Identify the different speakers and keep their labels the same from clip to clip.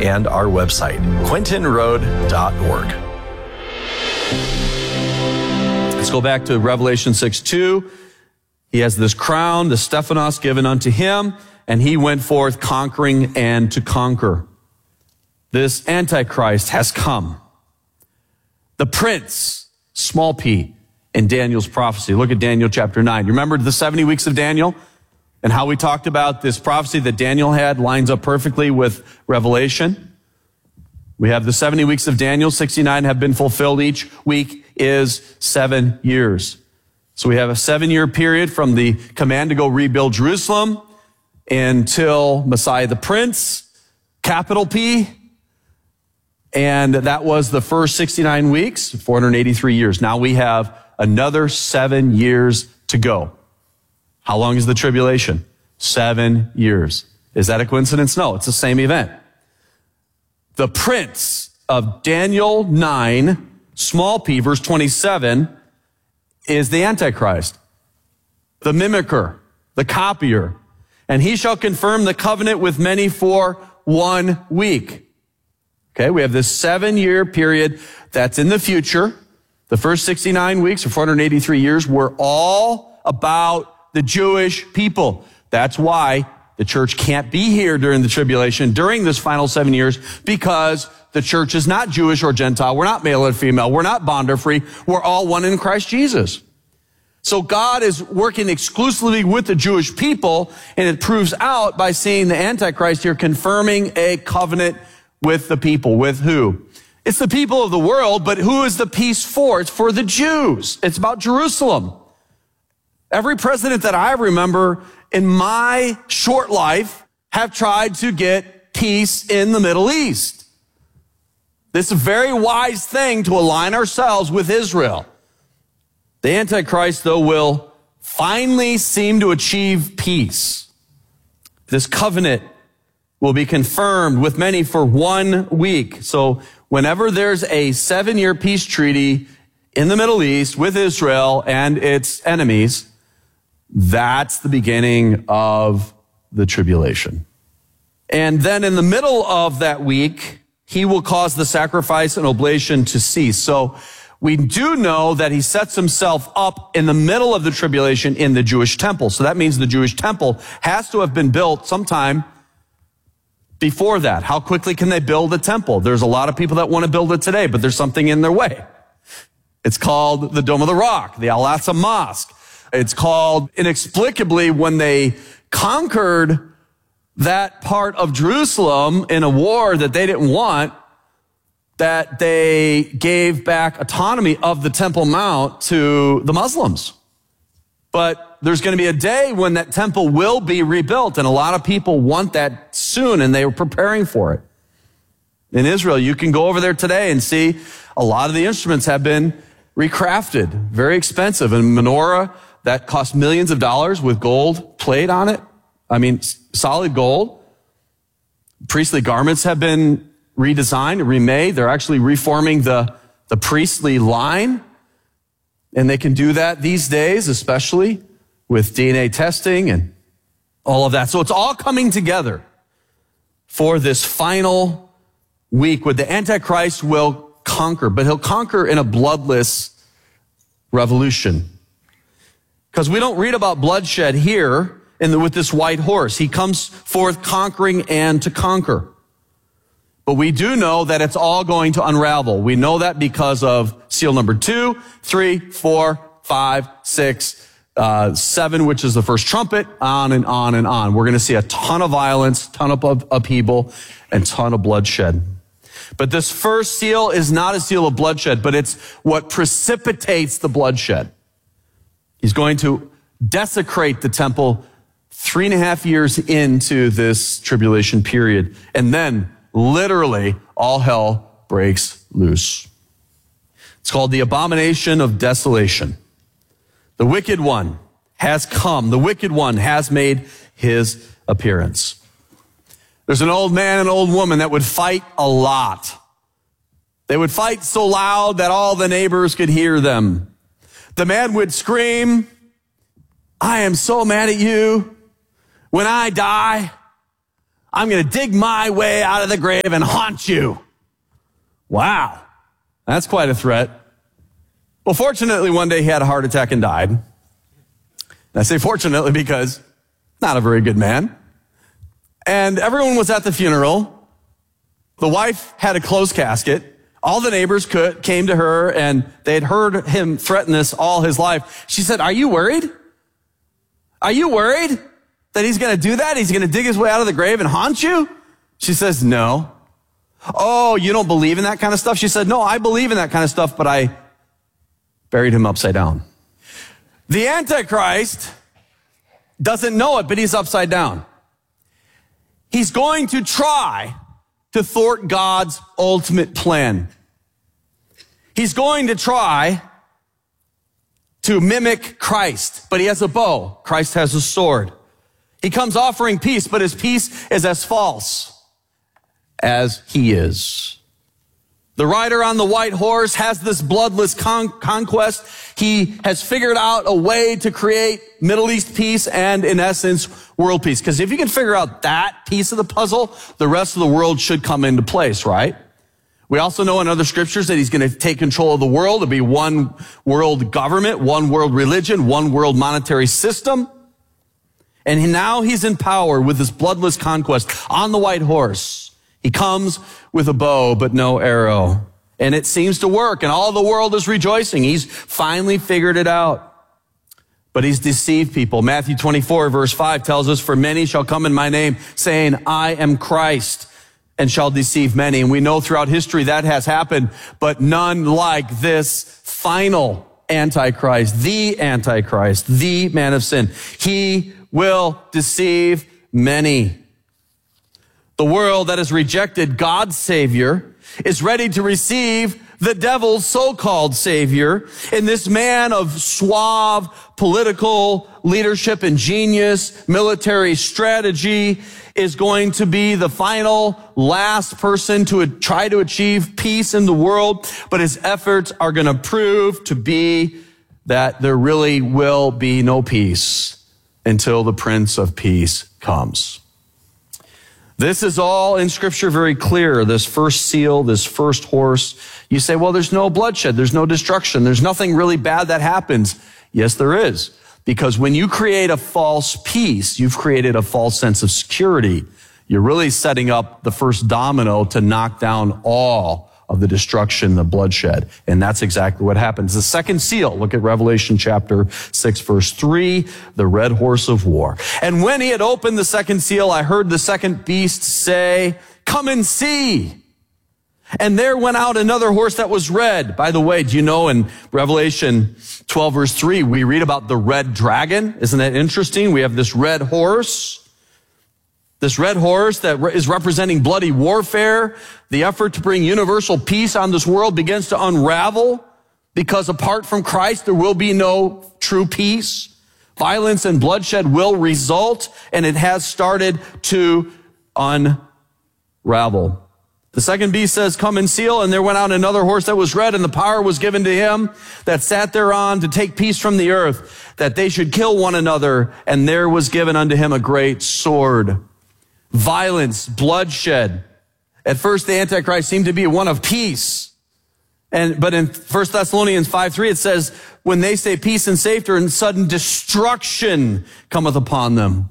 Speaker 1: and our website, quintonroad.org.
Speaker 2: Let's go back to Revelation 6:2. He has this crown, the Stephanos, given unto him, and he went forth conquering and to conquer. This Antichrist has come. The prince, small p, in Daniel's prophecy. Look at Daniel chapter 9. You remember the 70 weeks of Daniel? And how we talked about this prophecy that Daniel had lines up perfectly with Revelation. We have the 70 weeks of Daniel. 69 have been fulfilled. Each week is 7 years. So we have a 7-year period from the command to go rebuild Jerusalem until Messiah the Prince, capital P. And that was the first 69 weeks, 483 years. Now we have another 7 years to go. How long is the tribulation? 7 years. Is that a coincidence? No, it's the same event. The prince of Daniel 9, small p, verse 27, is the Antichrist, the mimicker, the copier. And he shall confirm the covenant with many for 1 week. Okay, we have this 7-year period that's in the future. The first 69 weeks or 483 years were all about the Jewish people. That's why the church can't be here during the tribulation, during this final 7 years, because the church is not Jewish or Gentile. We're not male or female. We're not bond or free. We're all one in Christ Jesus. So God is working exclusively with the Jewish people, and it proves out by seeing the Antichrist here confirming a covenant with the people. With who? It's the people of the world, but who is the peace for? It's for the Jews. It's about Jerusalem. Every president that I remember in my short life have tried to get peace in the Middle East. This is a very wise thing to align ourselves with Israel. The Antichrist, though, will finally seem to achieve peace. This covenant will be confirmed with many for 1 week. So whenever there's a 7-year peace treaty in the Middle East with Israel and its enemies, that's the beginning of the tribulation. And then in the middle of that week, he will cause the sacrifice and oblation to cease. So we do know that he sets himself up in the middle of the tribulation in the Jewish temple. So that means the Jewish temple has to have been built sometime before that. How quickly can they build a temple? There's a lot of people that want to build it today, but there's something in their way. It's called the Dome of the Rock, the Al-Aqsa Mosque. It's called, inexplicably, when they conquered that part of Jerusalem in a war that they didn't want, that they gave back autonomy of the Temple Mount to the Muslims. But there's going to be a day when that temple will be rebuilt, and a lot of people want that soon, and they were preparing for it. In Israel, you can go over there today and see a lot of the instruments have been recrafted, very expensive. And menorah that cost millions of dollars with gold plate on it. I mean, solid gold. Priestly garments have been redesigned, remade. They're actually reforming the priestly line. And they can do that these days, especially with DNA testing and all of that. So it's all coming together for this final week where the Antichrist will conquer, but he'll conquer in a bloodless revolution. Because we don't read about bloodshed here with this white horse. He comes forth conquering and to conquer. But we do know that it's all going to unravel. We know that because of seal number 2, 3, 4, 5, 6, 7, which is the first trumpet, on and on and on. We're going to see a ton of violence, ton of upheaval, and ton of bloodshed. But this first seal is not a seal of bloodshed, but it's what precipitates the bloodshed. He's going to desecrate the temple 3.5 years into this tribulation period. And then, literally, all hell breaks loose. It's called the abomination of desolation. The wicked one has come. The wicked one has made his appearance. There's an old man and an old woman that would fight a lot. They would fight so loud that all the neighbors could hear them. The man would scream, "I am so mad at you. When I die, I'm going to dig my way out of the grave and haunt you. Wow. That's quite a threat. Well, fortunately, one day he had a heart attack and died. And I say fortunately because not a very good man. And everyone was at the funeral. The wife had a closed casket. All the neighbors came to her, and they had heard him threaten this all his life. She said, are you worried? Are you worried that he's going to do that? He's going to dig his way out of the grave and haunt you? She says, no. Oh, you don't believe in that kind of stuff? She said, no, I believe in that kind of stuff, but I buried him upside down. The Antichrist doesn't know it, but he's upside down. He's going to try to thwart God's ultimate plan. He's going to try to mimic Christ, but he has a bow. Christ has a sword. He comes offering peace, but his peace is as false as he is. The rider on the white horse has this bloodless conquest. He has figured out a way to create Middle East peace and, in essence, world peace. Because if you can figure out that piece of the puzzle, the rest of the world should come into place, right? We also know in other scriptures that he's going to take control of the world. It'll be one world government, one world religion, one world monetary system. And now he's in power with this bloodless conquest on the white horse. He comes with a bow, but no arrow. And it seems to work, and all the world is rejoicing. He's finally figured it out. But he's deceived people. Matthew 24, verse 5 tells us, for many shall come in my name, saying, I am Christ, and shall deceive many. And we know throughout history that has happened, but none like this final Antichrist, the man of sin. He will deceive many. The world that has rejected God's Savior is ready to receive the devil's so-called Savior. And this man of suave political leadership and genius, military strategy, is going to be the final, last person to try to achieve peace in the world. But his efforts are going to prove to be that there really will be no peace until the Prince of Peace comes. This is all in Scripture very clear. This first seal, this first horse. You say, well, there's no bloodshed. There's no destruction. There's nothing really bad that happens. Yes, there is. Because when you create a false peace, you've created a false sense of security. You're really setting up the first domino to knock down all of the destruction, the bloodshed. And that's exactly what happens. The second seal, look at Revelation chapter 6, verse 3, the red horse of war. And when he had opened the second seal, I heard the second beast say, come and see. And there went out another horse that was red. By the way, do you know in Revelation 12, verse 3, we read about the red dragon? Isn't that interesting? We have this red horse. This red horse that is representing bloody warfare. The effort to bring universal peace on this world begins to unravel because apart from Christ, there will be no true peace. Violence and bloodshed will result, and it has started to unravel. The second beast says, come and seal, and there went out another horse that was red, and the power was given to him that sat thereon to take peace from the earth, that they should kill one another, and there was given unto him a great sword. Violence, bloodshed. At first, the Antichrist seemed to be one of peace. But in 1 Thessalonians 5:3, it says, when they say peace and safety, and sudden destruction cometh upon them.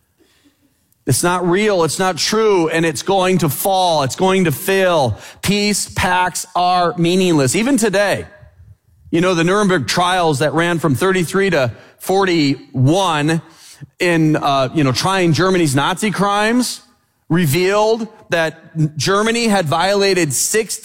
Speaker 2: It's not real, it's not true, and it's going to fall, it's going to fail. Peace pacts are meaningless. Even today, you know, the Nuremberg trials that ran from 33 to 41 in, trying Germany's Nazi crimes revealed that Germany had violated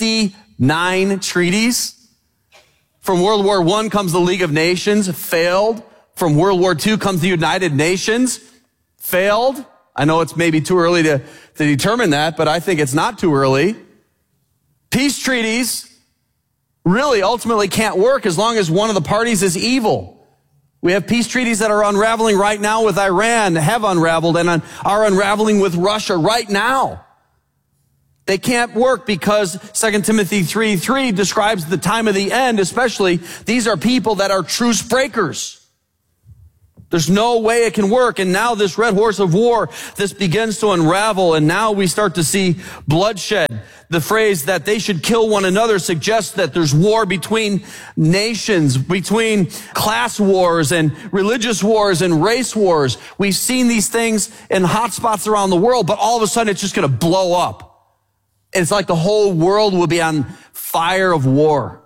Speaker 2: 69 treaties. From World War I comes the League of Nations, failed. From World War II comes the United Nations, failed. I know it's maybe too early to determine that, but I think it's not too early. Peace treaties really ultimately can't work as long as one of the parties is evil. We have peace treaties that are unraveling right now with Iran, have unraveled, and are unraveling with Russia right now. They can't work because 2 Timothy 3:3 describes the time of the end, especially these are people that are truce breakers. There's no way it can work. And now this red horse of war, this begins to unravel. And now we start to see bloodshed. The phrase that they should kill one another suggests that there's war between nations, between class wars and religious wars and race wars. We've seen these things in hot spots around the world, but all of a sudden it's just going to blow up. It's like the whole world will be on fire of war.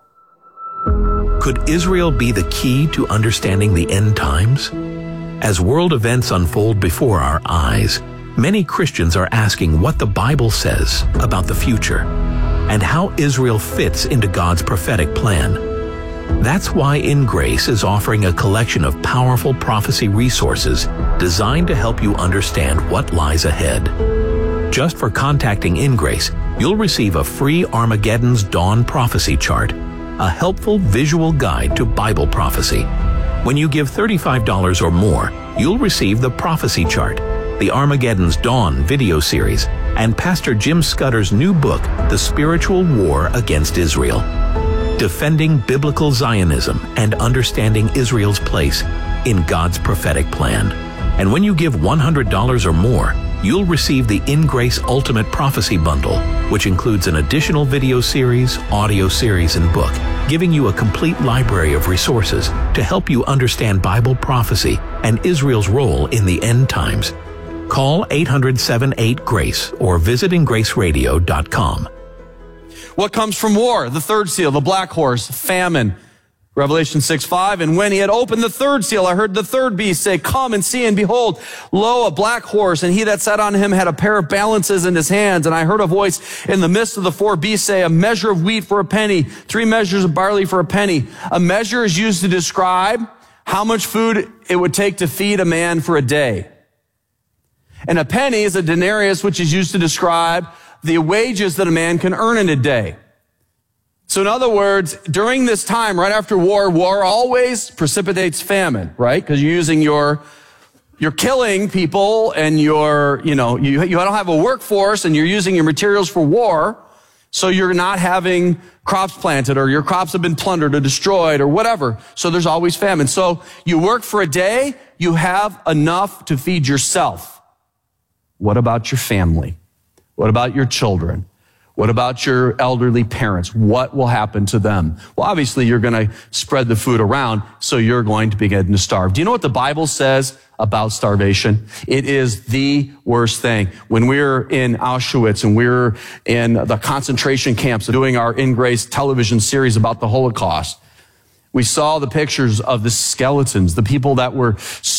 Speaker 3: Could Israel be the key to understanding the end times? As world events unfold before our eyes, many Christians are asking what the Bible says about the future and how Israel fits into God's prophetic plan. That's why In Grace is offering a collection of powerful prophecy resources designed to help you understand what lies ahead. Just for contacting In Grace, you'll receive a free Armageddon's Dawn prophecy chart, a helpful visual guide to Bible prophecy. When you give $35 or more, you'll receive the prophecy chart, the Armageddon's Dawn video series, and Pastor Jim Scudder's new book, The Spiritual War Against Israel. Defending Biblical Zionism and Understanding Israel's Place in God's Prophetic Plan. And when you give $100 or more, you'll receive the In Grace Ultimate Prophecy Bundle, which includes an additional video series, audio series, and book, giving you a complete library of resources to help you understand Bible prophecy and Israel's role in the end times. Call 800-78-GRACE or visit ingraceradio.com.
Speaker 2: What comes from war? The third seal, the black horse, famine. Revelation 6:5, and when he had opened the third seal, I heard the third beast say, "Come and see, and behold, lo, a black horse, and he that sat on him had a pair of balances in his hands. And I heard a voice in the midst of the four beasts say, a measure of wheat for a penny, 3 measures of barley for a penny." A measure is used to describe how much food it would take to feed a man for a day. And a penny is a denarius, which is used to describe the wages that a man can earn in a day. So in other words, during this time, right after war, war always precipitates famine, right? Because you're killing people and you don't have a workforce and you're using your materials for war. So you're not having crops planted, or your crops have been plundered or destroyed or whatever. So there's always famine. So you work for a day, you have enough to feed yourself. What about your family? What about your children? What about your elderly parents? What will happen to them? Well, obviously, you're going to spread the food around, so you're going to begin to starve. Do you know what the Bible says about starvation? It is the worst thing. When we were in Auschwitz and we were in the concentration camps doing our In Grace television series about the Holocaust, we saw the pictures of the skeletons, the people that were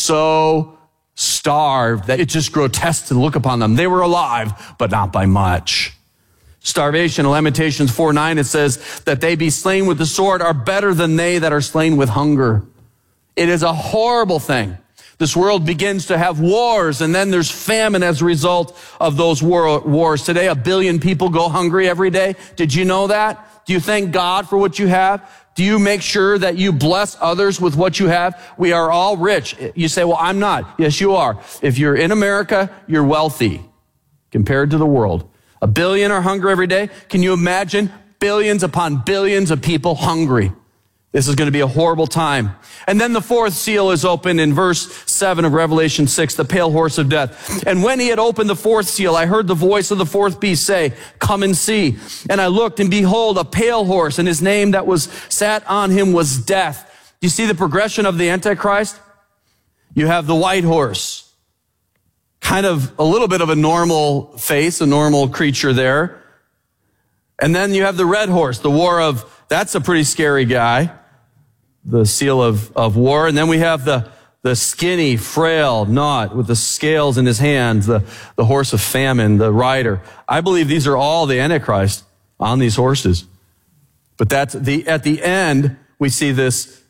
Speaker 2: so starved that it's just grotesque to look upon them. They were alive, but not by much. Starvation, in Lamentations 4:9, it says that they be slain with the sword are better than they that are slain with hunger. It is a horrible thing. This world begins to have wars, and then there's famine as a result of those wars. Today, 1 billion people go hungry every day. Did you know that? Do you thank God for what you have? Do you make sure that you bless others with what you have? We are all rich. You say, well, I'm not. Yes, you are. If you're in America, you're wealthy compared to the world. 1 billion are hungry every day. Can you imagine billions upon billions of people hungry? This is going to be a horrible time. And then the fourth seal is opened in verse 7 of Revelation 6, the pale horse of death. And when he had opened the fourth seal, I heard the voice of the fourth beast say, "Come and see." And I looked, and behold, a pale horse, and his name that was sat on him was Death. Do you see the progression of the Antichrist? You have the white horse. Kind of a little bit of a normal face, a normal creature there. And then you have the red horse, the war of, that's a pretty scary guy, the seal of war. And then we have the skinny, frail, knot with the scales in his hands, the horse of famine, the rider. I believe these are all the Antichrist on these horses. But at the end, we see this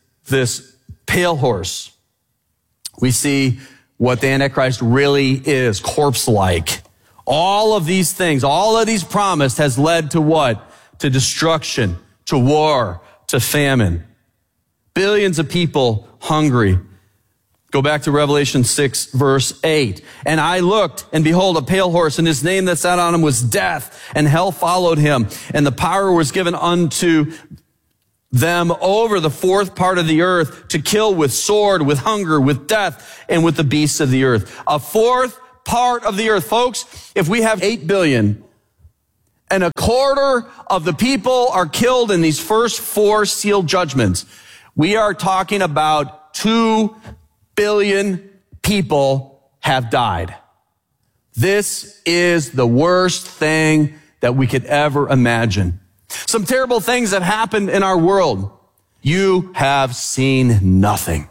Speaker 2: pale horse. We see what the Antichrist really is, corpse-like. All of these things, all of these promised has led to what? To destruction, to war, to famine. Billions of people hungry. Go back to Revelation 6, verse 8. And I looked, and behold, a pale horse, and his name that sat on him was Death, and hell followed him. And the power was given unto them over the fourth part of the earth to kill with sword, with hunger, with death, and with the beasts of the earth. A fourth part of the earth. Folks, if we have 8 billion and a quarter of the people are killed in these first 4 sealed judgments, we are talking about 2 billion people have died. This is the worst thing that we could ever imagine. Some terrible things have happened in our world. You have seen nothing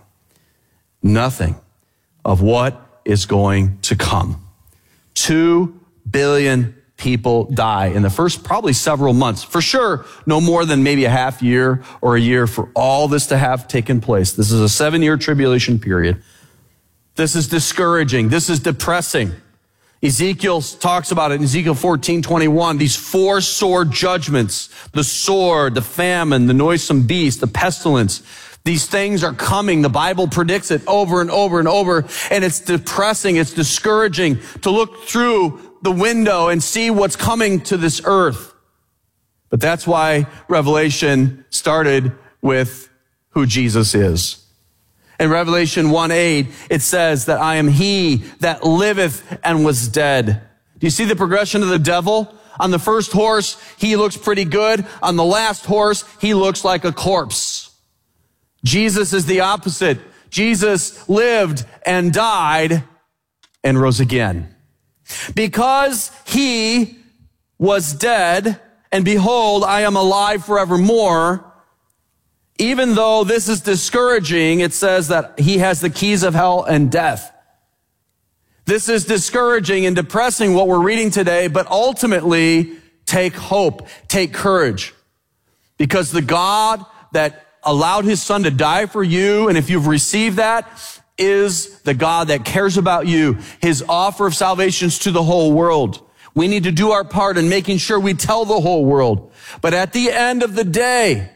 Speaker 2: of what is going to come. 2 billion people die in the first probably several months. For sure, no more than maybe a half year or a year for all this to have taken place. This is a 7-year tribulation period. This is discouraging. This is depressing. Ezekiel talks about it in Ezekiel 14:21, these 4 sword judgments, the sword, the famine, the noisome beast, the pestilence. These things are coming. The Bible predicts it over and over and over, and it's depressing, it's discouraging to look through the window and see what's coming to this earth. But that's why Revelation started with who Jesus is. In Revelation 1:8, it says that I am he that liveth and was dead. Do you see the progression of the devil? On the first horse, he looks pretty good. On the last horse, he looks like a corpse. Jesus is the opposite. Jesus lived and died and rose again. Because he was dead, and behold, I am alive forevermore. Even though this is discouraging, it says that he has the keys of hell and death. This is discouraging and depressing what we're reading today, but ultimately take hope, take courage. Because the God that allowed his son to die for you, and if you've received that, is the God that cares about you. His offer of salvations to the whole world. We need to do our part in making sure we tell the whole world. But at the end of the day,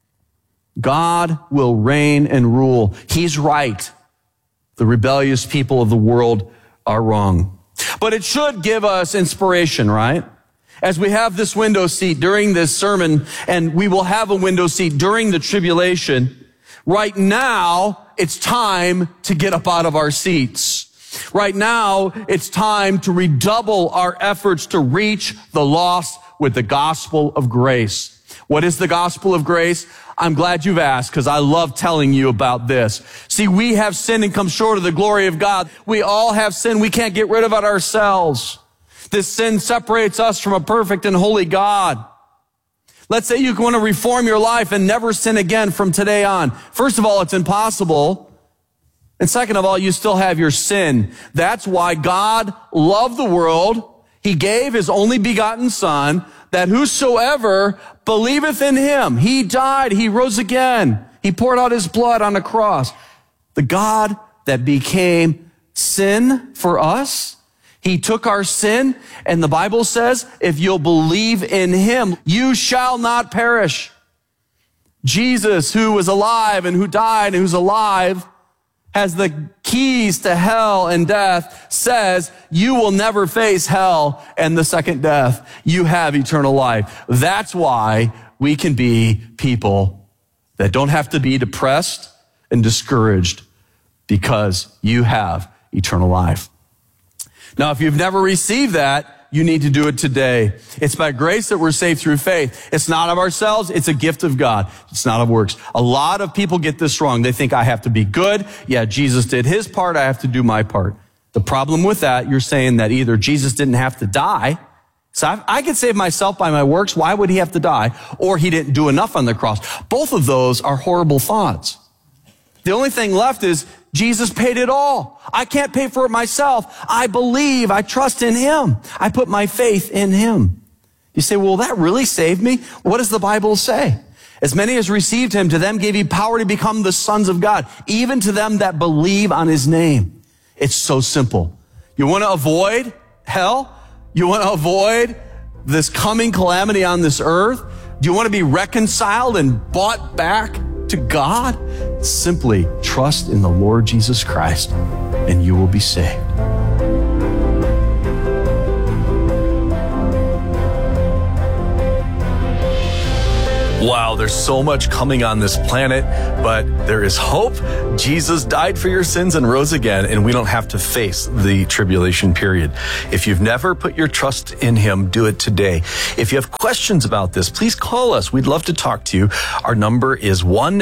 Speaker 2: God will reign and rule. He's right. The rebellious people of the world are wrong. But it should give us inspiration, right? As we have this window seat during this sermon, and we will have a window seat during the tribulation, right now, it's time to get up out of our seats. Right now, it's time to redouble our efforts to reach the lost with the gospel of grace. What is the gospel of grace? I'm glad you've asked, because I love telling you about this. See, we have sinned and come short of the glory of God. We all have sin. We can't get rid of it ourselves. This sin separates us from a perfect and holy God. Let's say you want to reform your life and never sin again from today on. First of all, it's impossible. And second of all, you still have your sin. That's why God loved the world. He gave his only begotten Son, that whosoever believeth in him, he died, he rose again. He poured out his blood on the cross. The God that became sin for us, he took our sin, and the Bible says, if you'll believe in him, you shall not perish. Jesus, who was alive and who died and who's alive, has the keys to hell and death, says you will never face hell and the second death. You have eternal life. That's why we can be people that don't have to be depressed and discouraged, because you have eternal life. Now, if you've never received that, you need to do it today. It's by grace that we're saved through faith. It's not of ourselves. It's a gift of God. It's not of works. A lot of people get this wrong. They think I have to be good. Yeah, Jesus did his part. I have to do my part. The problem with that, you're saying that either Jesus didn't have to die. So I could save myself by my works. Why would he have to die? Or he didn't do enough on the cross. Both of those are horrible thoughts. The only thing left is Jesus paid it all. I can't pay for it myself. I believe, I trust in him. I put my faith in him. You say, well, that really saved me? What does the Bible say? As many as received him, to them gave he power to become the sons of God, even to them that believe on his name. It's so simple. You want to avoid hell? You want to avoid this coming calamity on this earth? Do you want to be reconciled and bought back to God? Simply trust in the Lord Jesus Christ, and you will be saved.
Speaker 1: Wow, there's so much coming on this planet, but there is hope. Jesus died for your sins and rose again, and we don't have to face the tribulation period. If you've never put your trust in him, do it today. If you have questions about this, please call us. We'd love to talk to you. Our number is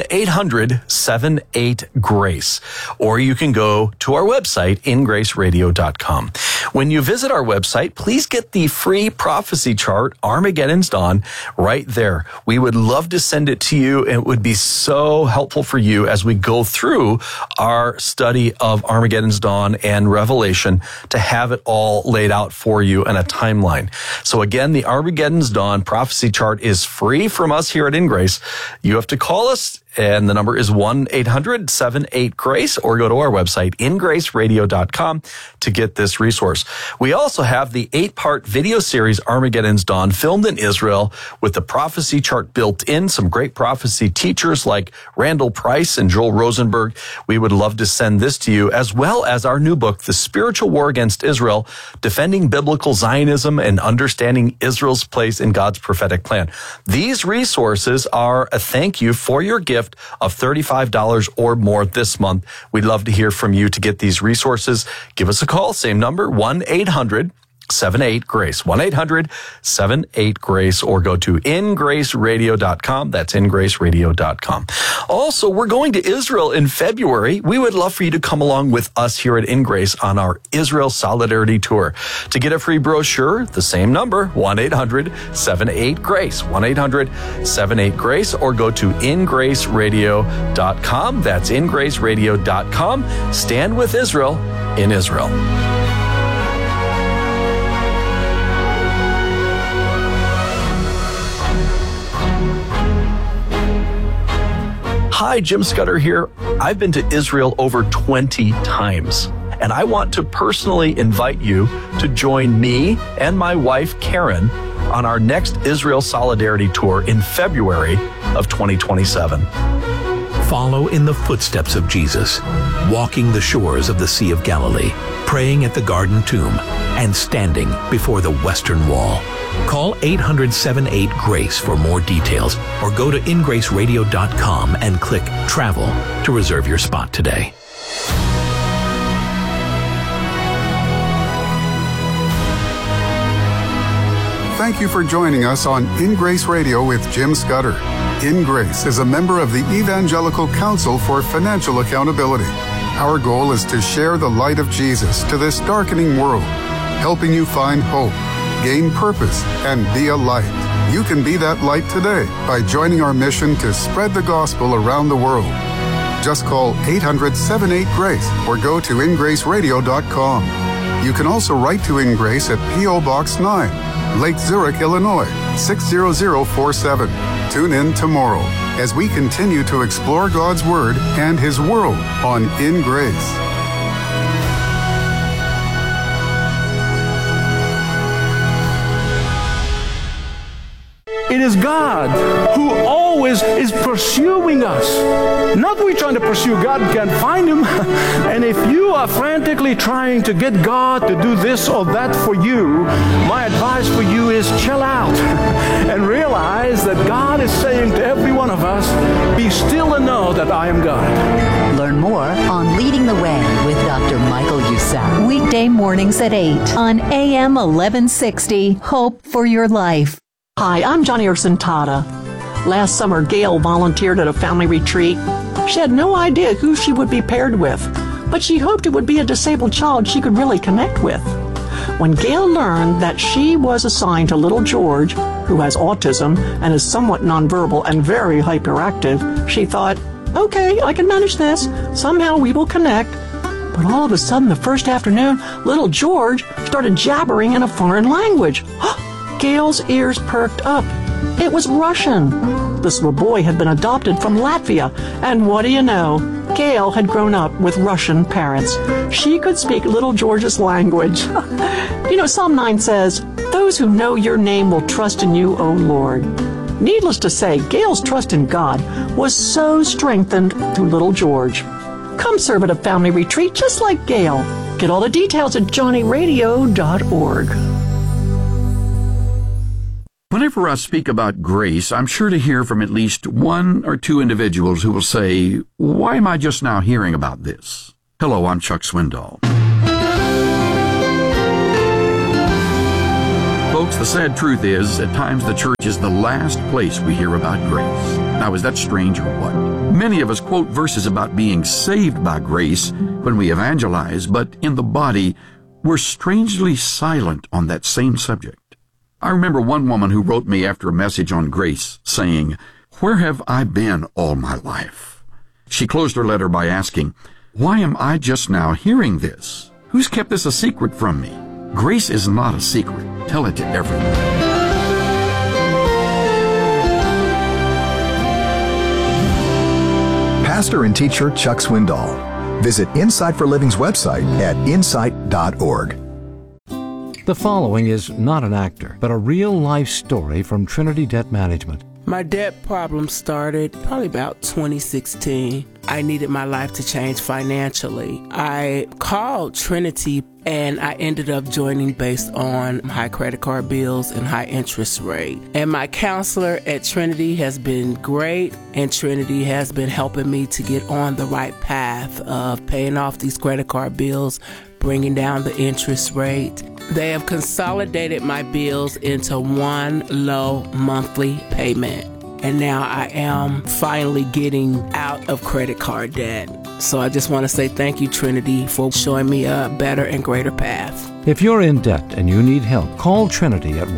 Speaker 1: 1-800-78-GRACE, or you can go to our website, ingraceradio.com. When you visit our website, please get the free prophecy chart, Armageddon's Dawn, right there. We would love to send it to you, and it would be so helpful for you as we go through our study of Armageddon's Dawn and Revelation to have it all laid out for you in a timeline. So again, the Armageddon's Dawn prophecy chart is free from us here at InGrace. You have to call us, and the number is 1-800-78-GRACE, or go to our website, ingraceradio.com, to get this resource. We also have the 8-part video series, Armageddon's Dawn, filmed in Israel with the prophecy chart built in, some great prophecy teachers like Randall Price and Joel Rosenberg. We would love to send this to you, as well as our new book, The Spiritual War Against Israel, Defending Biblical Zionism and Understanding Israel's Place in God's Prophetic Plan. These resources are a thank you for your gift of $35 or more this month. We'd love to hear from you to get these resources. Give us a call, same number, 1-800-78-GRACE, 1-800-78-GRACE, or go to ingraceradio.com. That's ingraceradio.com. Also, we're going to Israel in February. We would love for you to come along with us here at InGrace on our Israel Solidarity Tour. To get a free brochure, the same number, 1-800-78-GRACE, 1-800-78-GRACE, or go to ingraceradio.com. That's ingraceradio.com. Stand with Israel in Israel. Hi, Jim Scudder here. I've been to Israel over 20 times, and I want to personally invite you to join me and my wife, Karen, on our next Israel Solidarity Tour in February of 2027.
Speaker 3: Follow in the footsteps of Jesus, walking the shores of the Sea of Galilee, praying at the Garden Tomb, and standing before the Western Wall. Call 800-78-GRACE for more details, or go to ingraceradio.com and click Travel to reserve your spot today.
Speaker 4: Thank you for joining us on In Grace Radio with Jim Scudder. In Grace is a member of the Evangelical Council for Financial Accountability. Our goal is to share the light of Jesus to this darkening world, helping you find hope, gain purpose, and be a light. You can be that light today by joining our mission to spread the gospel around the world. Just call 800-78-GRACE or go to ingraceradio.com. You can also write to In Grace at P.O. Box 9, Lake Zurich, Illinois, 60047. Tune in tomorrow as we continue to explore God's Word and His world on In Grace.
Speaker 5: It is God who always is pursuing us. Not we trying to pursue God and can't find Him. And if you are frantically trying to get God to do this or that for you, my advice for you is chill out and realize that God is saying to every one of us, be still and know that I am God.
Speaker 6: Learn more on Leading the Way with Dr. Michael Youssef.
Speaker 7: Weekday mornings at 8 on AM 1160. Hope for your life.
Speaker 8: Hi, I'm Johnny Urson-Tata. Last summer, Gail volunteered at a family retreat. She had no idea who she would be paired with, but she hoped it would be a disabled child she could really connect with. When Gail learned that she was assigned to little George, who has autism and is somewhat nonverbal and very hyperactive, she thought, okay, I can manage this. Somehow we will connect. But all of a sudden, the first afternoon, little George started jabbering in a foreign language. Gail's ears perked up. It was Russian. This little boy had been adopted from Latvia, and what do you know? Gail had grown up with Russian parents. She could speak little George's language. You know, Psalm 9 says, "Those who know your name will trust in you, O Lord." Needless to say, Gail's trust in God was so strengthened through little George. Come serve at a family retreat just like Gail. Get all the details at johnnyradio.org.
Speaker 9: Whenever I speak about grace, I'm sure to hear from at least one or two individuals who will say, "Why am I just now hearing about this?" Hello, I'm Chuck Swindoll. Folks, the sad truth is, at times the church is the last place we hear about grace. Now, is that strange or what? Many of us quote verses about being saved by grace when we evangelize, but in the body, we're strangely silent on that same subject. I remember one woman who wrote me after a message on grace saying, "Where have I been all my life?" She closed her letter by asking, "Why am I just now hearing this? Who's kept this a secret from me?" Grace is not a secret. Tell it to everyone.
Speaker 10: Pastor and teacher Chuck Swindoll. Visit Insight for Living's website at insight.org.
Speaker 11: The following is not an actor, but a real-life story from Trinity Debt Management.
Speaker 12: My debt problem started probably about 2016. I needed my life to change financially. I called Trinity and I ended up joining based on high credit card bills and high interest rate. And my counselor at Trinity has been great, and Trinity has been helping me to get on the right path of paying off these credit card bills, bringing down the interest rate. They have consolidated my bills into one low monthly payment. And now I am finally getting out of credit card debt. So I just want to say thank you, Trinity, for showing me a better and greater path.
Speaker 11: If you're in debt and you need help, call Trinity at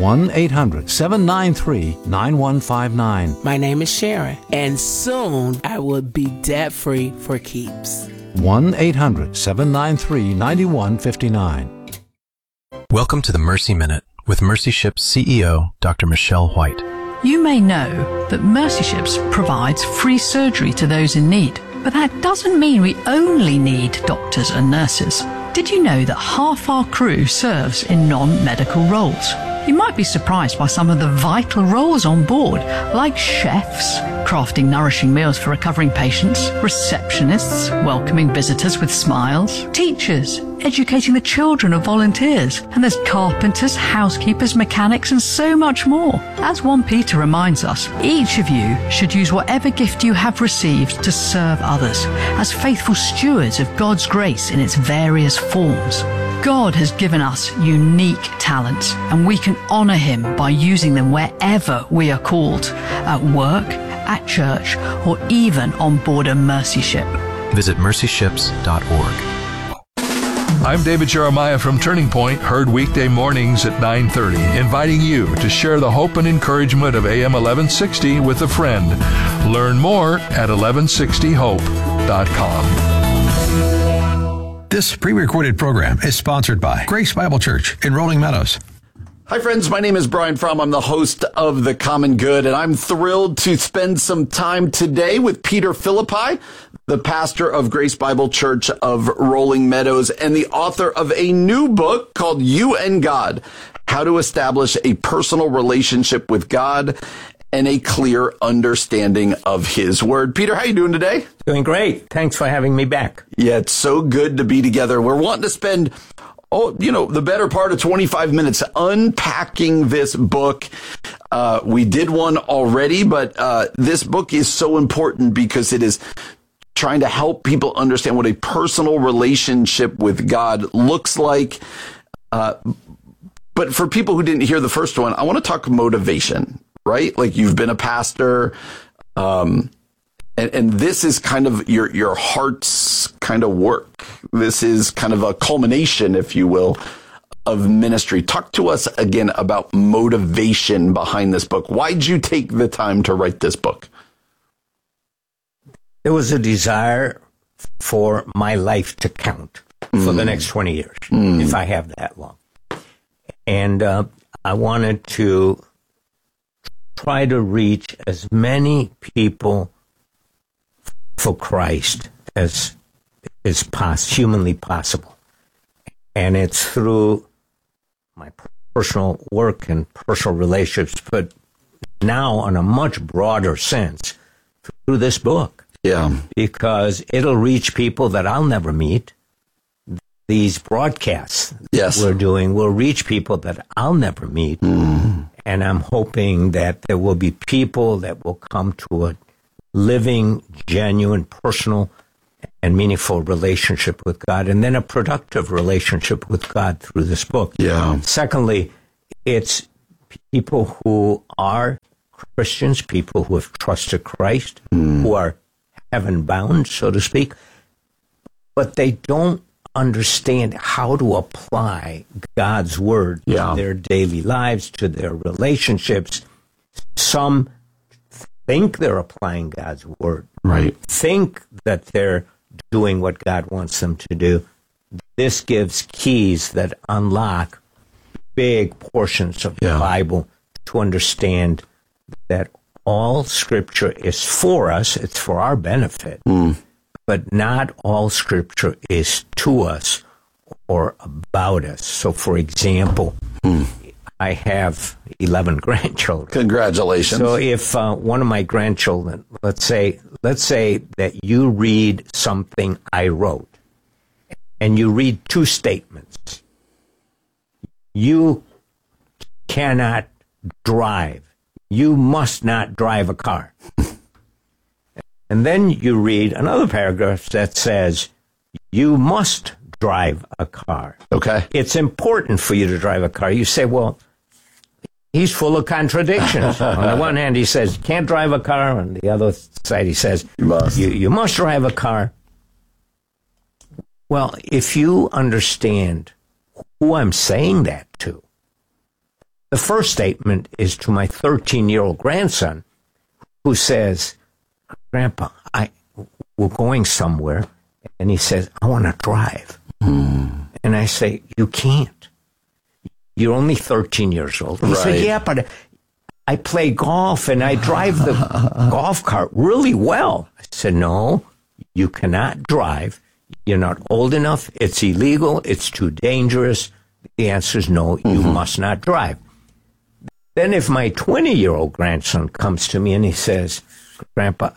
Speaker 11: 1-800-793-9159.
Speaker 12: My name is Sharon, and soon I will be debt-free for keeps.
Speaker 11: 1-800-793-9159.
Speaker 13: Welcome to the Mercy Minute with Mercy Ships CEO, Dr. Michelle White.
Speaker 14: You may know that Mercy Ships provides free surgery to those in need, but that doesn't mean we only need doctors and nurses. Did you know that half our crew serves in non-medical roles? You might be surprised by some of the vital roles on board, like chefs, crafting nourishing meals for recovering patients, receptionists, welcoming visitors with smiles, teachers, educating the children of volunteers, and there's carpenters, housekeepers, mechanics, and so much more. As 1 Peter reminds us, each of you should use whatever gift you have received to serve others, as faithful stewards of God's grace in its various forms. God has given us unique talents, and we can honor Him by using them wherever we are called, at work, at church, or even on board a Mercy Ship.
Speaker 13: Visit mercyships.org.
Speaker 15: I'm David Jeremiah from Turning Point, heard weekday mornings at 9:30, inviting you to share the hope and encouragement of AM 1160 with a friend. Learn more at 1160hope.com.
Speaker 16: This pre-recorded program is sponsored by Grace Bible Church in Rolling Meadows.
Speaker 1: Hi, friends. My name is Brian Fromm. I'm the host of The Common Good, and I'm thrilled to spend some time today with Peter Philippi, the pastor of Grace Bible Church of Rolling Meadows and the author of a new book called You and God, How to Establish a Personal Relationship with God and a Clear Understanding of His Word. Peter, how you doing today?
Speaker 17: Doing great. Thanks for having me back.
Speaker 1: Yeah, it's so good to be together. We're wanting to spend the better part of 25 minutes unpacking this book. We did one already, but this book is so important because it is trying to help people understand what a personal relationship with God looks like. But for people who didn't hear the first one, I want to talk motivation, right? Like, you've been a pastor, and this is kind of your heart's kind of work. This is kind of a culmination, if you will, of ministry. Talk to us again about motivation behind this book. Why'd you take the time to write this book?
Speaker 17: There was a desire for my life to count for the next 20 years, if I have that long. And I wanted to try to reach as many people for Christ as is humanly possible. And it's through my personal work and personal relationships, but now on a much broader sense through this book.
Speaker 1: Yeah.
Speaker 17: Because it'll reach people that I'll never meet. These broadcasts we're doing will reach people that I'll never meet. And I'm hoping that there will be people that will come to a living, genuine, personal, and meaningful relationship with God, and then a productive relationship with God through this book.
Speaker 1: Yeah.
Speaker 17: Secondly, it's people who are Christians, people who have trusted Christ, who are heaven-bound, so to speak, but they don't understand how to apply God's word to their daily lives, to their relationships. Some think they're applying God's word, think that they're doing what God wants them to do. This gives keys that unlock big portions of the Bible to understand that all Scripture is for us, it's for our benefit, but not all Scripture is to us or about us. So, for example, I have 11 grandchildren.
Speaker 1: Congratulations.
Speaker 17: So if one of my grandchildren, let's say that you read something I wrote, and you read two statements. You cannot drive. You must not drive a car. And then you read another paragraph that says, you must drive a car.
Speaker 1: Okay.
Speaker 17: It's important for you to drive a car. You say, well, he's full of contradictions. On the one hand, he says, you can't drive a car. On the other side, he says, you must drive a car. Well, if you understand who I'm saying that to, the first statement is to my 13-year-old grandson, who says, Grandpa, we're going somewhere, and he says, I want to drive. And I say, you can't. You're only 13 years old. He said, yeah, but I play golf, and I drive the golf cart really well. I said, no, you cannot drive. You're not old enough. It's illegal. It's too dangerous. The answer is no, you must not drive. Then if my 20-year-old grandson comes to me and he says, Grandpa,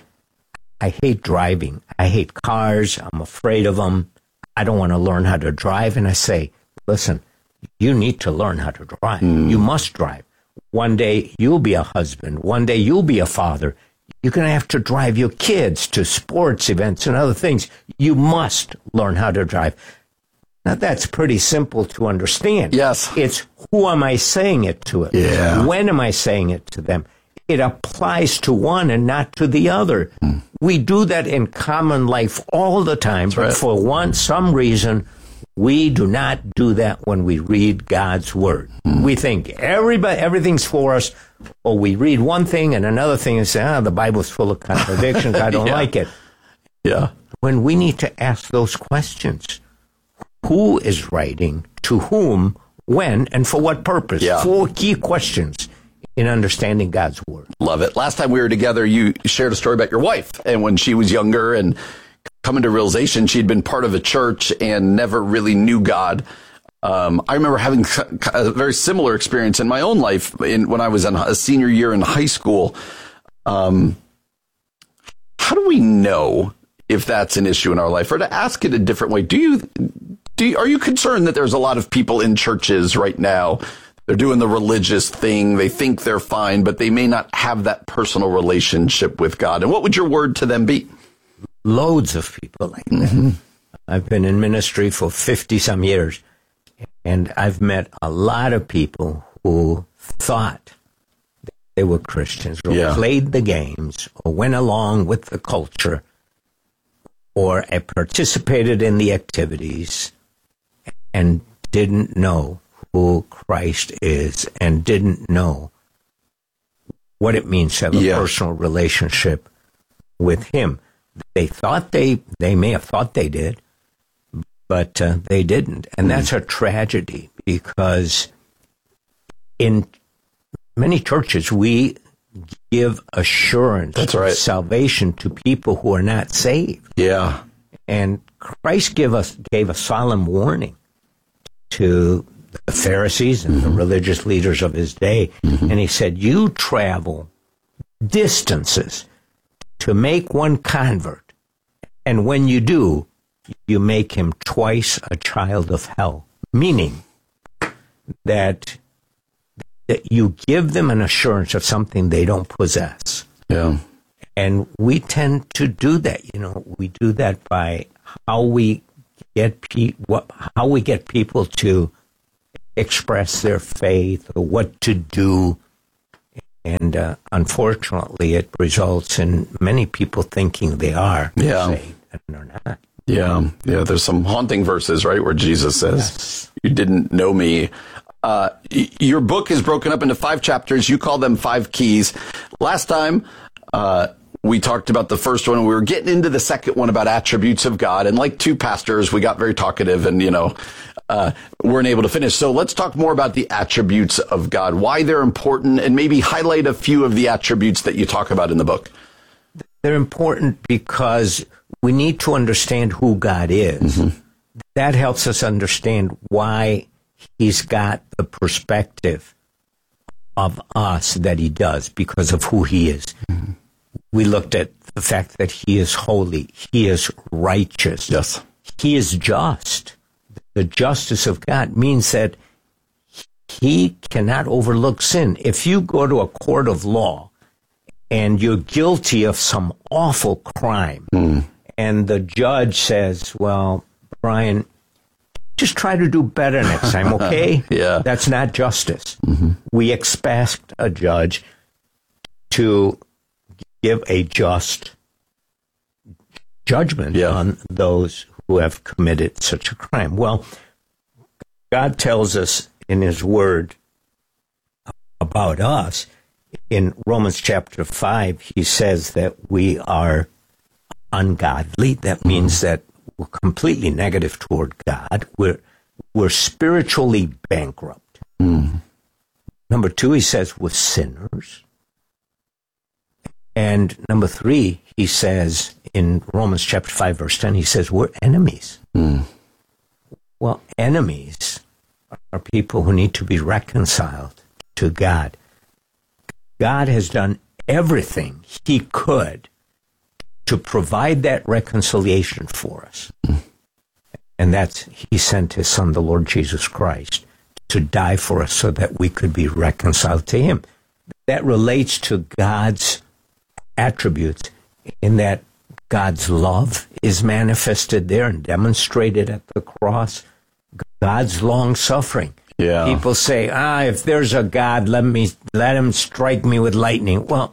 Speaker 17: I hate driving. I hate cars. I'm afraid of them. I don't want to learn how to drive. And I say, listen, you need to learn how to drive. You must drive. One day you'll be a husband. One day you'll be a father. You're going to have to drive your kids to sports events and other things. You must learn how to drive. Now, that's pretty simple to understand.
Speaker 1: Yes.
Speaker 17: It's who am I saying it to?
Speaker 1: Yeah.
Speaker 17: When am I saying it to them? It applies to one and not to the other. We do that in common life all the time, but for some reason, we do not do that when we read God's Word. We think everything's for us, or we read one thing and another thing and say, the Bible's full of contradictions, I don't like it.
Speaker 1: Yeah.
Speaker 17: When we need to ask those questions. Who is writing, to whom, when, and for what purpose? 4 key questions in understanding God's Word.
Speaker 1: Love it. Last time we were together, you shared a story about your wife, and when she was younger and coming to realization she'd been part of a church and never really knew God. I remember having a very similar experience in my own life when I was in a senior year in high school. How do we know if that's an issue in our life? Or to ask it a different way, are you concerned that there's a lot of people in churches right now? They're doing the religious thing. They think they're fine, but they may not have that personal relationship with God. And what would your word to them be?
Speaker 17: Loads of people like that. I've been in ministry for 50-some years, and I've met a lot of people who thought they were Christians, or played the games, or went along with the culture, or participated in the activities, and didn't know who Christ is, and didn't know what it means to have a personal relationship with Him. They thought they may have thought they did, but they didn't. And that's a tragedy, because in many churches, we give assurance of salvation to people who are not saved.
Speaker 1: Yeah.
Speaker 17: And Christ gave a solemn warning to the Pharisees and the religious leaders of his day. And he said, you travel distances to make one convert, and when you do, you make him twice a child of hell. Meaning that that you give them an assurance of something they don't possess.
Speaker 2: Yeah.
Speaker 17: And we tend to do that. We do that by how we get people to express their faith or what to do. And unfortunately, it results in many people thinking they are saved, and they're not.
Speaker 1: Yeah. There's some haunting verses, right, where Jesus says, "You didn't know me." Your book is broken up into 5 chapters. You call them 5 keys. Last time, we talked about the first one. We were getting into the second one about attributes of God. And like 2 pastors, we got very talkative and, weren't able to finish. So let's talk more about the attributes of God, why they're important, and maybe highlight a few of the attributes that you talk about in the book.
Speaker 17: They're important because we need to understand who God is. Mm-hmm. That helps us understand why he's got the perspective of us that he does because of who he is. Mm-hmm. We looked at the fact that he is holy. He is righteous.
Speaker 1: Yes.
Speaker 17: He is just. The justice of God means that he cannot overlook sin. If you go to a court of law and you're guilty of some awful crime, and the judge says, well, Brian, just try to do better next time, okay?
Speaker 1: Yeah.
Speaker 17: That's not justice. Mm-hmm. We expect a judge to give a just judgment on those who have committed such a crime. Well, God tells us in his word about us. In Romans chapter 5, he says that we are ungodly. That means that we're completely negative toward God. We're spiritually bankrupt. Number 2, he says we're sinners. And number 3, he says in Romans chapter 5, verse 10, he says we're enemies. Well, enemies are people who need to be reconciled to God. God has done everything he could to provide that reconciliation for us. And he sent his son, the Lord Jesus Christ, to die for us so that we could be reconciled to him. That relates to God's attributes in that God's love is manifested there and demonstrated at the cross. God's long suffering.
Speaker 1: Yeah.
Speaker 17: People say, if there's a God, let him strike me with lightning. Well,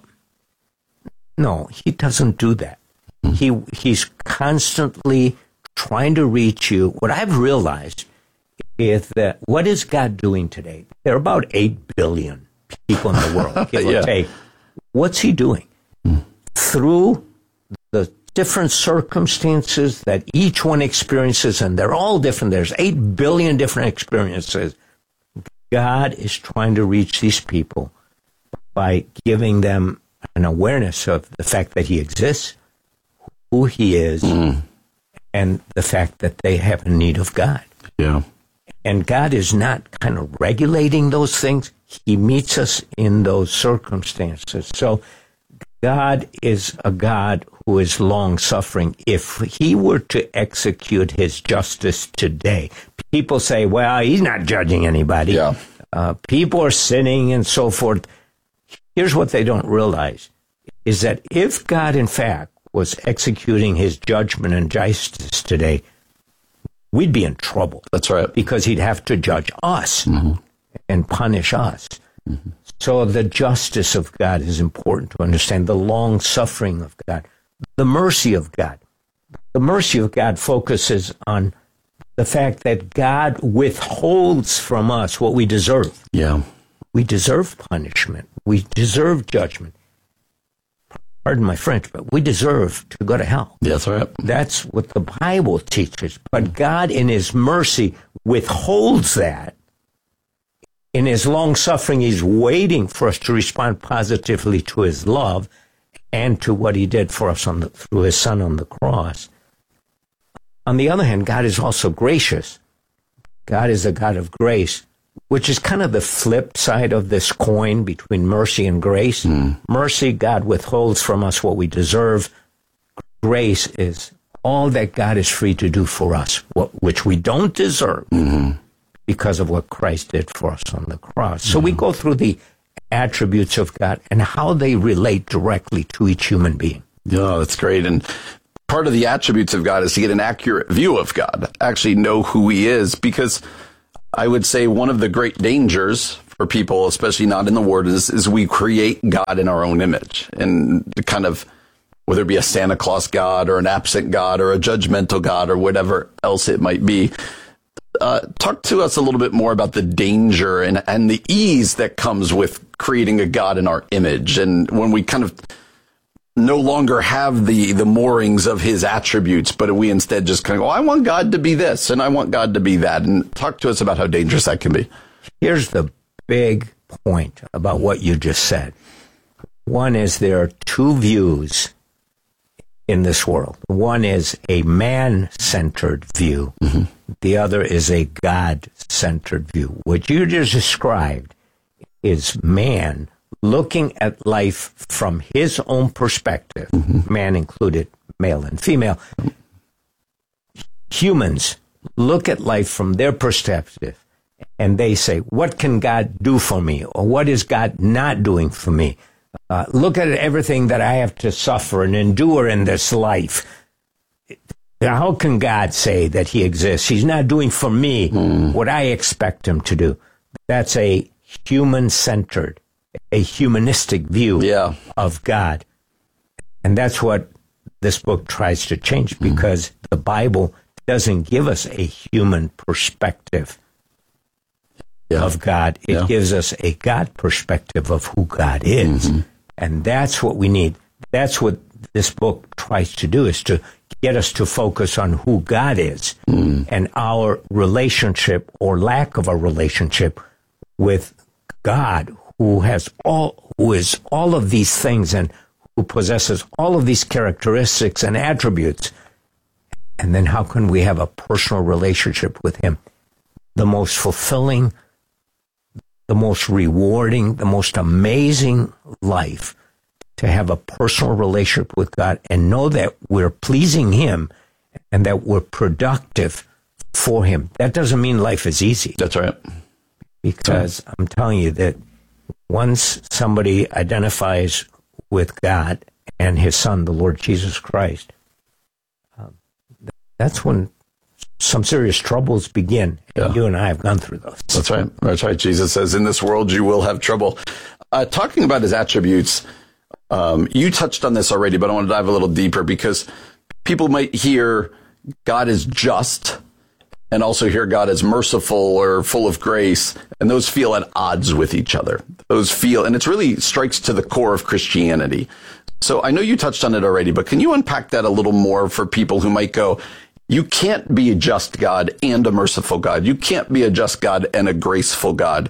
Speaker 17: no, he doesn't do that. He's constantly trying to reach you. What I've realized is that what is God doing today? There are about 8 billion people in the world, give or take. What's he doing? Through the different circumstances that each one experiences, and they're all different. There's 8 billion different experiences. God is trying to reach these people by giving them an awareness of the fact that he exists, who he is, and the fact that they have a need of God.
Speaker 1: Yeah.
Speaker 17: And God is not kind of regulating those things. He meets us in those circumstances. So God is a God who is long-suffering. If he were to execute his justice today, people say, well, he's not judging anybody.
Speaker 1: Yeah.
Speaker 17: People are sinning and so forth. Here's what they don't realize, is that if God, in fact, was executing his judgment and justice today, we'd be in trouble.
Speaker 1: That's right.
Speaker 17: Because he'd have to judge us and punish us. So the justice of God is important to understand, the long suffering of God, the mercy of God. The mercy of God focuses on the fact that God withholds from us what we deserve.
Speaker 1: Yeah.
Speaker 17: We deserve punishment. We deserve judgment. Pardon my French, but we deserve to go to hell.
Speaker 1: That's right.
Speaker 17: That's what the Bible teaches. But God, in his mercy, withholds that. In his long suffering, he's waiting for us to respond positively to his love and to what he did for us through his son on the cross. On the other hand, God is also gracious. God is a God of grace, which is kind of the flip side of this coin between mercy and grace. Mercy, God withholds from us what we deserve. Grace is all that God is free to do for us, which we don't deserve. because of what Christ did for us on the cross. So we go through the attributes of God and how they relate directly to each human being.
Speaker 1: Yeah, that's great. And part of the attributes of God is to get an accurate view of God, actually know who he is, because I would say one of the great dangers for people, especially not in the Word, is we create God in our own image, and kind of, whether it be a Santa Claus God or an absent God or a judgmental God or whatever else it might be. Talk to us a little bit more about the danger and the ease that comes with creating a God in our image. And when we kind of no longer have the moorings of his attributes, but we instead just kind of go, I want God to be this and I want God to be that. And talk to us about how dangerous that can be.
Speaker 17: Here's the big point about what you just said. One is there are two views in this world. One is a man-centered view. Mm-hmm. The other is a God-centered view. What you just described is man looking at life from his own perspective, mm-hmm. man included, male and female. Humans look at life from their perspective, and they say, what can God do for me? Or what is God not doing for me? Look at everything that I have to suffer and endure in this life. How can God say that he exists? He's not doing for me what I expect him to do. That's a human-centered, a humanistic view of God. And that's what this book tries to change, because the Bible doesn't give us a human perspective of God. It gives us a God perspective of who God is. Mm-hmm. And that's what we need. That's what this book tries to do, is to get us to focus on who God is and our relationship or lack of a relationship with God, who is all of these things and who possesses all of these characteristics and attributes. And then how can we have a personal relationship with him? The most fulfilling, the most rewarding, the most amazing life, to have a personal relationship with God and know that we're pleasing him and that we're productive for him. That doesn't mean life is easy.
Speaker 1: That's right.
Speaker 17: Because I'm telling you that once somebody identifies with God and his son, the Lord Jesus Christ, that's when some serious troubles begin. And you and I have gone through those.
Speaker 1: That's right. That's right. Jesus says, in this world you will have trouble. Talking about his attributes, you touched on this already, but I want to dive a little deeper, because people might hear God is just and also hear God is merciful or full of grace, and those feel at odds with each other. And it really strikes to the core of Christianity. So I know you touched on it already, but can you unpack that a little more for people who might go, you can't be a just God and a merciful God. You can't be a just God and a graceful God.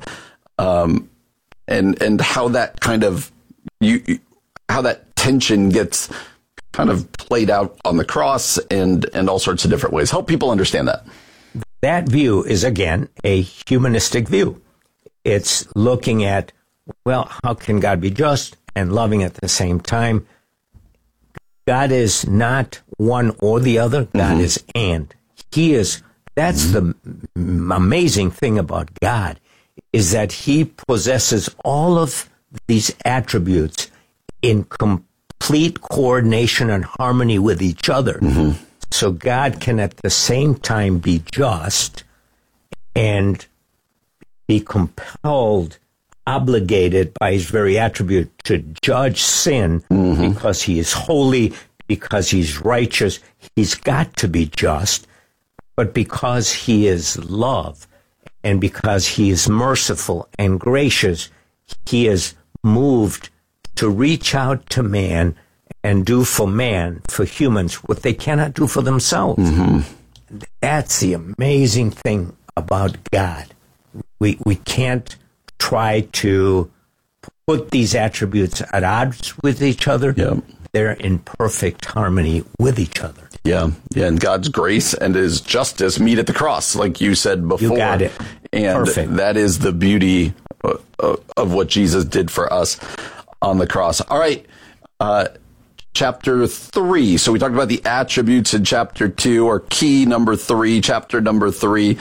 Speaker 1: And how that kind of, how that tension gets kind of played out on the cross and all sorts of different ways. Help people understand that.
Speaker 17: That view is, again, a humanistic view. It's looking at, well, how can God be just and loving at the same time? God is not one or the other. God is and. He is, that's the amazing thing about God, is that he possesses all of these attributes in complete coordination and harmony with each other. Mm-hmm. So God can at the same time be just and be compelled, obligated by his very attribute to judge sin because he is holy, because he's righteous. He's got to be just. But because he is love and because he is merciful and gracious, he is moved to reach out to man and do for man, for humans, what they cannot do for themselves. Mm-hmm. That's the amazing thing about God. We can't try to put these attributes at odds with each other. Yeah. They're in perfect harmony with each other.
Speaker 1: Yeah, and God's grace and his justice meet at the cross, like you said before.
Speaker 17: You got it.
Speaker 1: And
Speaker 17: perfect.
Speaker 1: That is the beauty of what Jesus did for us on the cross. All right, chapter 3. So we talked about the attributes in chapter 2, or key number 3, chapter number 3.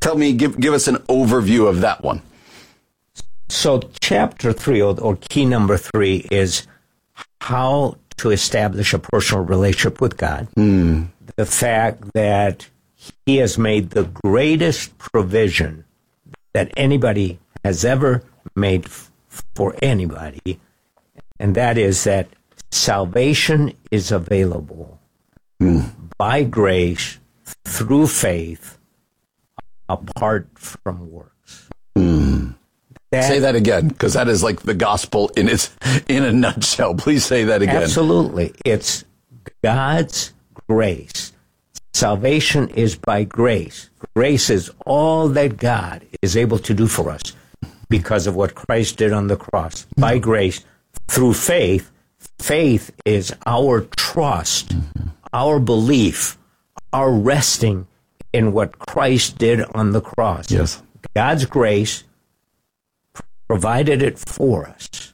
Speaker 18: Give us an overview of that one.
Speaker 17: So chapter 3, or key number 3, is how to establish a personal relationship with God. The fact that He has made the greatest provision that anybody has ever made for anybody, and that is that salvation is available by grace through faith apart from works.
Speaker 18: Say that again, because that is like the gospel in a nutshell. Please say that again.
Speaker 17: Absolutely. It's God's grace. Salvation is by grace. Grace is all that God is able to do for us because of what Christ did on the cross. By grace, through faith. Faith is our trust, our belief, our resting in what Christ did on the cross.
Speaker 18: Yes.
Speaker 17: God's grace provided it for us.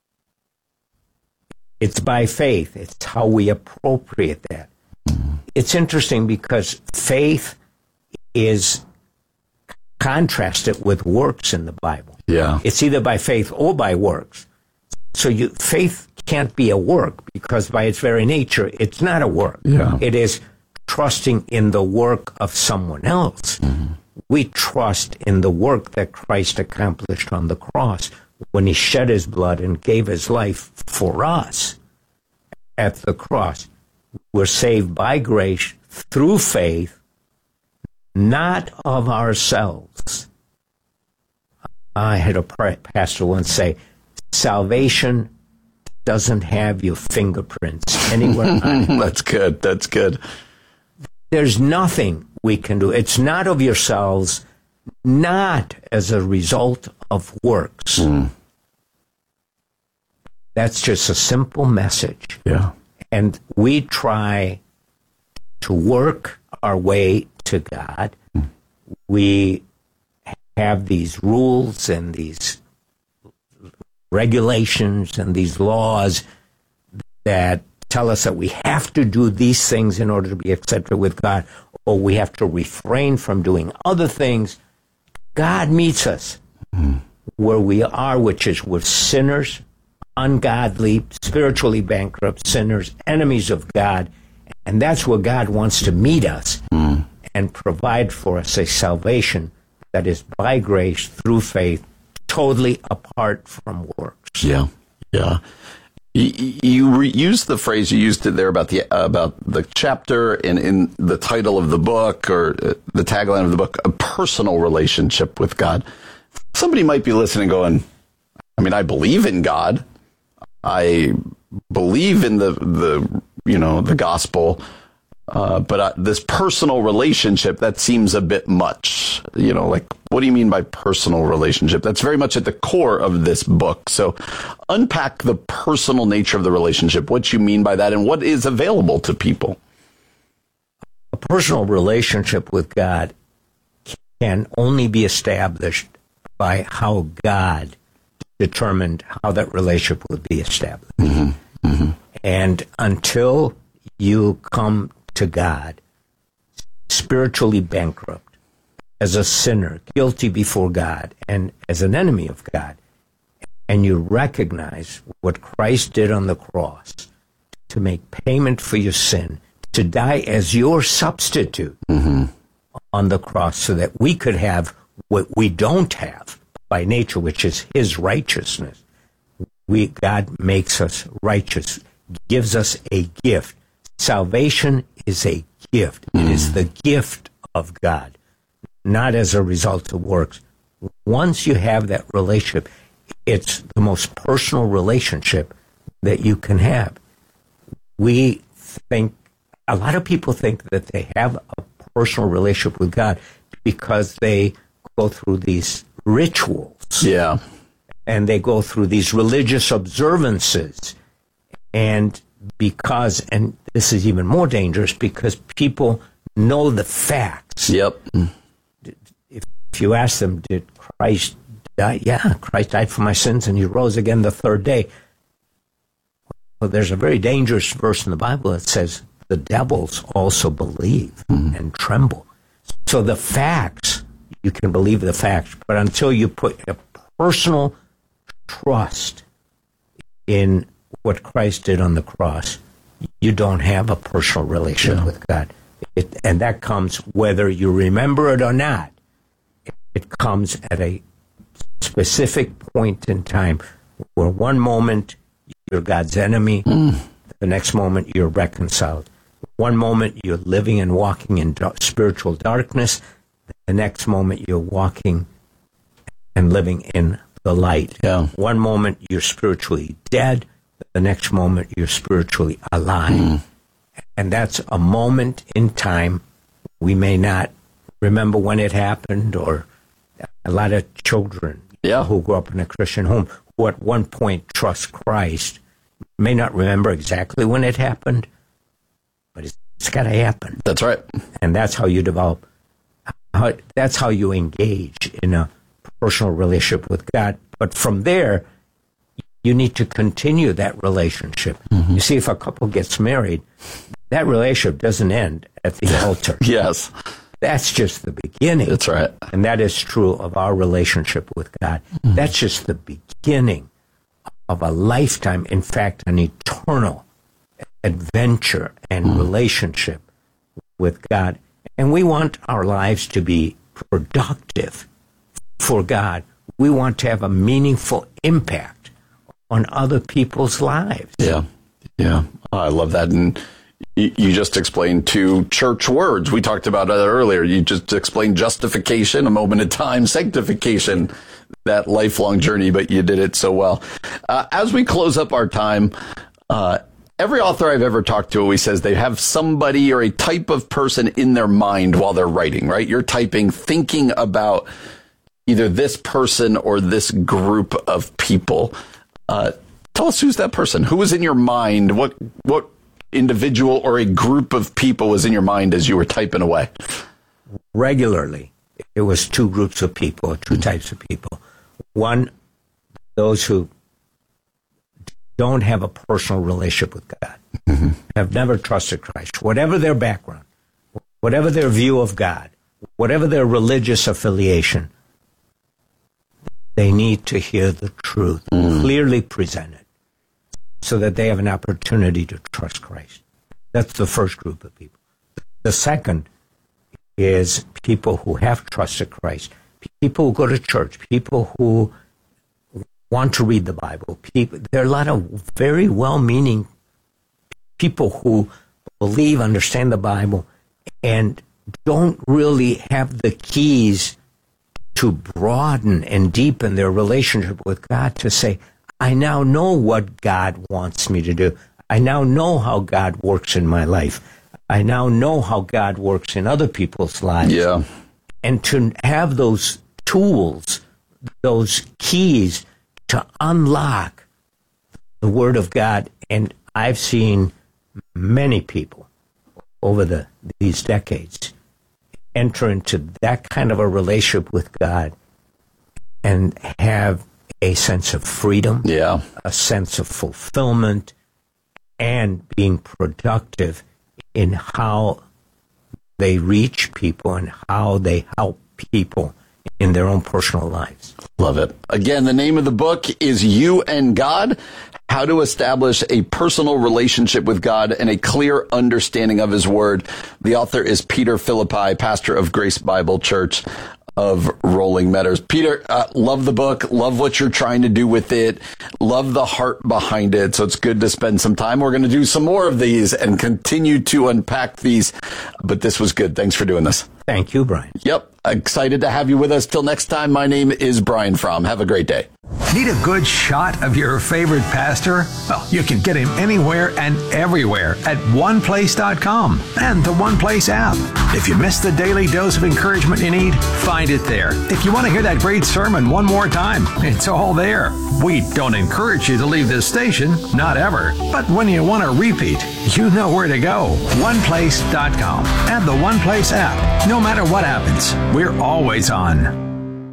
Speaker 17: It's by faith. It's how we appropriate that. It's interesting because faith is contrasted with works in the Bible.
Speaker 18: Yeah.
Speaker 17: It's either by faith or by works. So faith can't be a work because by its very nature, it's not a work.
Speaker 18: Yeah.
Speaker 17: It is trusting in the work of someone else. We trust in the work that Christ accomplished on the cross when He shed His blood and gave His life for us at the cross. We're saved by grace through faith, not of ourselves. I had a pastor once say, salvation doesn't have your fingerprints anywhere on it.
Speaker 18: That's good. That's good.
Speaker 17: There's nothing we can do. It's not of yourselves, not as a result of works. That's just a simple message.
Speaker 18: Yeah.
Speaker 17: And we try to work our way to God. We have these rules and these regulations and these laws that tell us that we have to do these things in order to be accepted with God, or we have to refrain from doing other things. God meets us where we are, which is we're sinners, ungodly, spiritually bankrupt sinners, enemies of God, and that's where God wants to meet us and provide for us a salvation that is by grace through faith, totally apart from works.
Speaker 18: Yeah, yeah. You used the phrase, you used it there about the chapter and in the title of the book, or the tagline of the book, a personal relationship with God. Somebody might be listening going, I believe in God. I believe in the gospel. But this personal relationship, that seems a bit much. What do you mean by personal relationship? That's very much at the core of this book. So unpack the personal nature of the relationship, what you mean by that, and what is available to people.
Speaker 17: A personal relationship with God can only be established by how God determined how that relationship would be established. And until you come to God, spiritually bankrupt, as a sinner, guilty before God, and as an enemy of God, and you recognize what Christ did on the cross to make payment for your sin, to die as your substitute on the cross so that we could have what we don't have by nature, which is His righteousness. God makes us righteous, gives us a gift. Salvation is a gift. It is the gift of God, not as a result of works. Once you have that relationship, it's the most personal relationship that you can have. A lot of people think that they have a personal relationship with God because they go through these rituals.
Speaker 18: Yeah.
Speaker 17: And they go through these religious observances. And this is even more dangerous because people know the facts.
Speaker 18: Yep.
Speaker 17: If you ask them, did Christ die? Yeah, Christ died for my sins and He rose again the third day. Well, there's a very dangerous verse in the Bible that says the devils also believe and tremble. So the facts you can believe the facts, but until you put a personal trust in what Christ did on the cross, you don't have a personal relationship with God. And that comes whether you remember it or not. It comes at a specific point in time where one moment you're God's enemy, the next moment you're reconciled. One moment you're living and walking in spiritual darkness, the next moment you're walking and living in the light. One moment you're spiritually dead, the next moment you're spiritually alive. And that's a moment in time. We may not remember when it happened, or a lot of children who grew up in a Christian home who at one point trust Christ may not remember exactly when it happened, but it's got to happen.
Speaker 18: That's right.
Speaker 17: And that's how you develop, that's how you engage in a personal relationship with God. But from there, you need to continue that relationship. You see, if a couple gets married, that relationship doesn't end at the altar.
Speaker 18: Yes.
Speaker 17: That's just the beginning.
Speaker 18: That's right.
Speaker 17: And that is true of our relationship with God. That's just the beginning of a lifetime, in fact, an eternal adventure and relationship with God. And we want our lives to be productive for God. We want to have a meaningful impact on other people's lives.
Speaker 18: Yeah. Oh, I love that. And you just explained two church words. We talked about it earlier. You just explained justification, a moment in time, sanctification, that lifelong journey, but you did it so well. As we close up our time, every author I've ever talked to always says they have somebody or a type of person in their mind while they're writing, right? You're typing, thinking about either this person or this group of people. Tell us, who's that person? Who was in your mind? What individual or a group of people was in your mind as you were typing away?
Speaker 17: Regularly, it was two groups of people, two types of people. One, those who don't have a personal relationship with God, have never trusted Christ, whatever their background, whatever their view of God, whatever their religious affiliation, they need to hear the truth clearly presented so that they have an opportunity to trust Christ. That's the first group of people. The second is people who have trusted Christ, people who go to church, people who want to read the Bible. There are a lot of very well-meaning people who believe, understand the Bible, and don't really have the keys to broaden and deepen their relationship with God, to say, I now know what God wants me to do. I now know how God works in my life. I now know how God works in other people's lives.
Speaker 18: Yeah.
Speaker 17: And to have those tools, those keys to unlock the Word of God. And I've seen many people over these decades enter into that kind of a relationship with God and have a sense of freedom, a sense of fulfillment, and being productive in how they reach people and how they help people in their own personal lives.
Speaker 18: Love it. Again, the name of the book is You and God, How to Establish a Personal Relationship with God and a Clear Understanding of His Word. The author is Peter Philippi, pastor of Grace Bible Church of Rolling Meadows. Peter, love the book, love what you're trying to do with it, love the heart behind it. So it's good to spend some time. We're going to do some more of these and continue to unpack these. But this was good. Thanks for doing this.
Speaker 17: Thank you, Brian.
Speaker 18: Yep. Excited to have you with us. Till next time, my name is Brian Fromm. Have a great day.
Speaker 16: Need a good shot of your favorite pastor? Well, you can get him anywhere and everywhere at oneplace.com and the One Place app. If you missed the daily dose of encouragement you need, find it there. If you want to hear that great sermon one more time, it's all there. We don't encourage you to leave this station, not ever. But when you want to repeat, you know where to go. oneplace.com and the One Place app. No matter what happens, we're always on.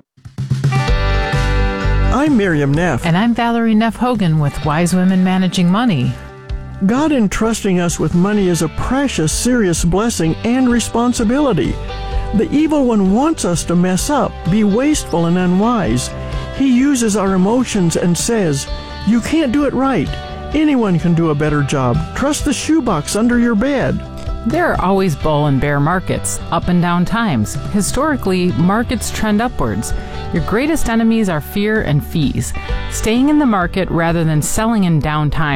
Speaker 19: I'm Miriam Neff.
Speaker 20: And I'm Valerie Neff Hogan with Wise Women Managing Money.
Speaker 19: God entrusting us with money is a precious, serious blessing and responsibility. The evil one wants us to mess up, be wasteful and unwise. He uses our emotions and says, "You can't do it right. Anyone can do a better job. Trust the shoebox under your bed."
Speaker 20: There are always bull and bear markets, up and down times. Historically, markets trend upwards. Your greatest enemies are fear and fees. Staying in the market rather than selling in down times